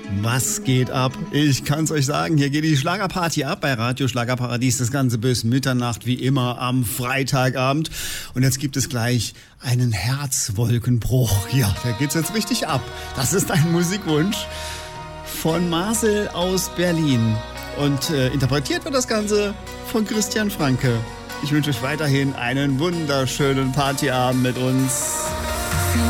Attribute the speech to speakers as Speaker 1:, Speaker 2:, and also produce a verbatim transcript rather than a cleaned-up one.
Speaker 1: Was geht ab? Ich kann's euch sagen, hier geht die Schlagerparty ab bei Radio Schlagerparadies. Das Ganze bis Mitternacht, wie immer am Freitagabend. Und jetzt gibt es gleich einen Herzwolkenbruch. Ja, da geht's jetzt richtig ab. Das ist ein Musikwunsch von Marcel aus Berlin. Und äh, interpretiert wird das Ganze von Christian Franke. Ich wünsche euch weiterhin einen wunderschönen Partyabend mit uns.